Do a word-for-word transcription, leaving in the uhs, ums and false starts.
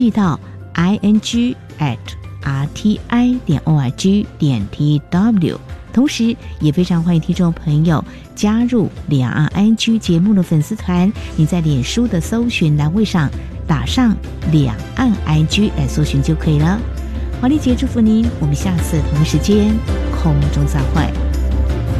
到 i n g at r t i 点 o r g 点 t w。同时也非常欢迎听众朋友加入两岸 I N G 节目的粉丝团，你在脸书的搜寻栏位上打上两岸 I N G 来搜寻就可以了。华丽姐祝福您，我们下次同一时间空中再会。